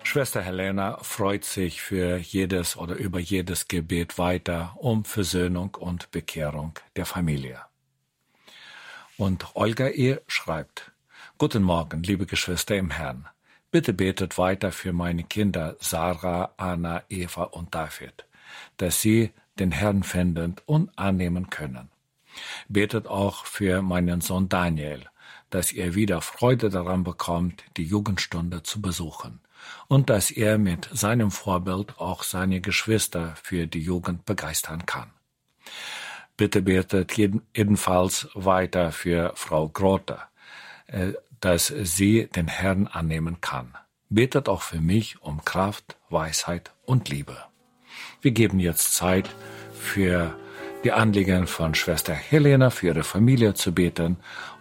Schwester Helena freut sich für jedes oder über jedes Gebet weiter um Versöhnung und Bekehrung der Familie. Und Olga ihr schreibt: Guten Morgen, liebe Geschwister im Herrn. Bitte betet weiter für meine Kinder Sarah, Anna, Eva und David, dass sie den Herrn finden und annehmen können. Betet auch für meinen Sohn Daniel, dass er wieder Freude daran bekommt, die Jugendstunde zu besuchen und dass er mit seinem Vorbild auch seine Geschwister für die Jugend begeistern kann. Bitte betet jedenfalls weiter für Frau Grote, dass sie den Herrn annehmen kann. Betet auch für mich um Kraft, Weisheit und Liebe. Wir geben jetzt Zeit für die Anliegen von Schwester Helena, für ihre Familie zu beten